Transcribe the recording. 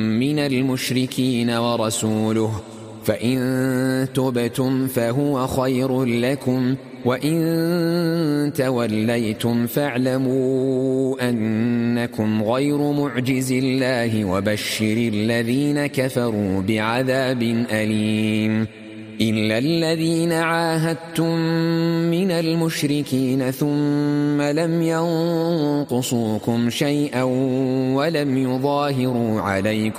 من المشركين ورسوله، فإن تبتم فهو خير لكم، وإن توليتم فاعلموا أنكم غير معجز الله، وبشر الذين كفروا بعذاب أليم. إلا الذين عاهدتم من المشركين ثم لم ينقصوكم شيئا ولم يظاهروا عليكم